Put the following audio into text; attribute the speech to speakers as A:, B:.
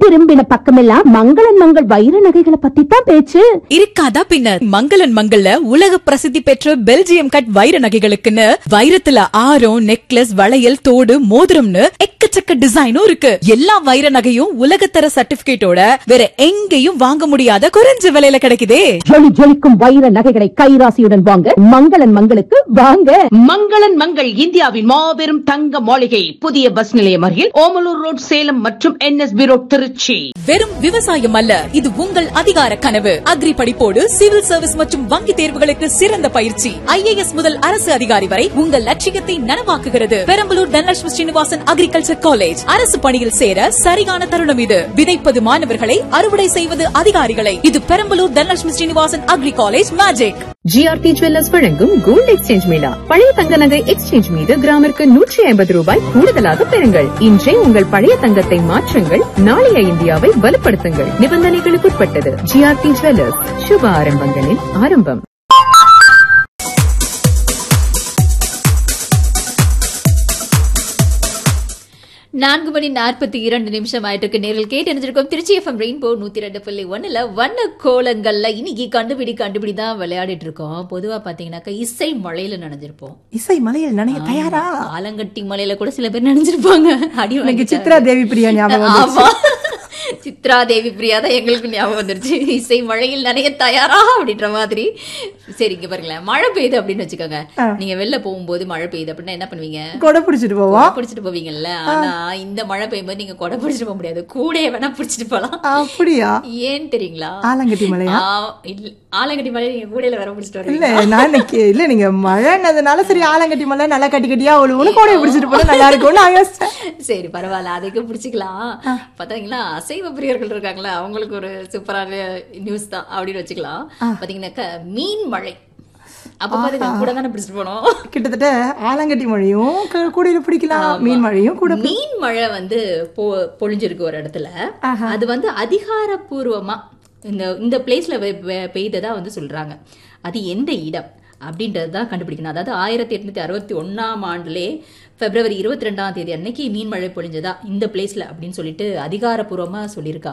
A: திரும்பின பக்கமெல்லாம் மங்களன் மங்கள் வைர நகைகளை பத்தி தான் பேச்சு.
B: இருக்காதா பின்ன. மங்களன் மங்கள்ல உலக பிரசித்தி பெற்ற பெல்ஜியம் கட் வைர நகைகளுக்குன்னு வைரத்துல ஆரம், நெக்லஸ், வளையல், தோடு, மோதிரம்னு எக்கச்சக்க டிசைனும் இருக்கு. எல்லா வைர நகையும் உலகத்தர சர்டிபிகேட்டோட வேற எங்கேயும் வாங்க முடியாத குறைஞ்ச விலையில கிடைக்குதே.
A: ஜொலி ஜொலிக்கும் வைர நகைகளை கைராசியுடன் வாங்க மங்களன் மங்களுக்கு வாங்க.
C: மங்களன் மங்கள் இந்தியாவின் மாபெரும் தங்க மாளிகை, புதிய பஸ் நிலையம் அருகில் ஓமலூர் ரோட், சேலம் மற்றும் NSB ரோட், திருச்சி.
B: வெறும் விவசாயம் அல்ல, இது உங்கள் அதிகார கனவு. அக்ரி படிப்போடு சிவில் சர்வீஸ் மற்றும் வங்கி தேர்வுகளுக்கு சிறந்த பயிற்சி. IAS முதல் அரசு அதிகாரி வரை உங்கள் லட்சியத்தை நனவாக்குகிறது. Perambalur Dhanalakshmi Srinivasan agriculture college. அரசு பணியில் சேர சரியான தருணம் இது. விதைப்பது மாணவர்களை, அறுவடை செய்வது அதிகாரிகளை. இது Perambalur Dhanalakshmi Srinivasan agri college magic.
D: GRT jewellers வழங்கும் கோல்ட் எக்ஸ்சேஞ்ச் மேளா. பழைய தங்க நகை எக்ஸ்சேஞ்ச் மீது கிராமிற்கு 150 ரூபாய் கூடுதலாக பெறுங்கள். இன்றே உங்கள் பழைய தங்கத்தை மாற்றுங்கள், நாளைய இந்தியாவை வலுப்படுத்துங்கள். நிபந்தனைகளுக்குட்பட்டது. GRT ஜுவல்லர்ஸ், சுப ஆரம்பங்களின் ஆரம்பம்.
E: 4:42 ஆயிட்டு நேரில் கேட்டு தெரிஞ்சிருக்கோம். திருச்சி FM ரெயின்போ 102.1 வண்ண கோலங்கள்ல இன்னைக்கு கண்டுபிடி தான் விளையாடிட்டு இருக்கோம். பொதுவா பாத்தீங்கன்னாக்கா இசை மழையில நனைஞ்சிருப்போம்.
F: இசை மலையில் நனைய தயாரா?
E: ஆலங்கட்டி மலையில கூட சில பேர் நனைஞ்சிருப்பாங்க. அடி
F: சித்ரா தேவி பிரியா ஞாபகம்.
E: சித்ரா தேவி பிரியா தான் எங்களுக்கு ஞாபகம் வந்துருச்சு. இசை மழையில் நனைய தயாரா அப்படின்ற மாதிரி. சரி, இங்க பாருங்களேன், மழை பெய்யுது அப்படின்னு வச்சுக்கோங்க. நீங்க வெளில போகும்போது மழை பெய்யுது அப்படின்னா என்ன பண்ணுவீங்க?
F: கொடை பிடிச்சிட்டு
E: போவீங்கல்ல. ஆனா இந்த மழை பெய்யும்போது நீங்க கொடை பிடிச்சிட்டு போக முடியாது, கூடைய வேணா பிடிச்சிட்டு போலாம்.
F: அப்படியா?
E: ஏன் தெரியுங்களா?
F: ஆலங்கட்டி மலையா?
E: ஆலங்கட்டி மலை நீங்க கூடையில வர பிடிச்சிட்டு வரீங்க.
F: இல்ல நான் இல்ல, நீங்க மழைன்னதுனால சரி ஆலங்கட்டி மலை நல்லா கட்டி கட்டியா ஒழுங்கு கூடைய பிடிச்சிட்டு போனா நல்லா இருக்கும்னு.
E: சரி, பரவாயில்ல, அதுக்கு பிடிச்சிக்கலாம். பாத்தீங்களா, அசைவ பிரியர்கள் இருக்காங்களா, அவங்களுக்கு ஒரு சூப்பரான நியூஸ் தான் அப்படின்னு வச்சுக்கலாம். பாத்தீங்கன்னாக்கா மீன் மழை அப்ப பாத்தீங்கன்னா கூட தானே பிடிச்சிட்டு போனோம். கிட்டத்தட்ட
F: ஆலங்கட்டி மழையும் கூடையில பிடிக்கலாம், மீன் மழையும் கூட.
E: மீன் மழை பொழிஞ்சிருக்கு ஒரு இடத்துல. அது அதிகாரப்பூர்வமா இந்த பிளேஸ்ல பெய்ததா சொல்றாங்க. அது எந்த இடம் அப்படின்றதுதான் கண்டுபிடிக்கணும். அதாவது 1861ஆம் ஆண்டுலே February 22ஆம் தேதி அன்னைக்கு மீன் மழை பொழிஞ்சதா இந்த பிளேஸ்ல அப்படின்னு சொல்லிட்டு அதிகாரப்பூர்வமா சொல்லியிருக்காங்க.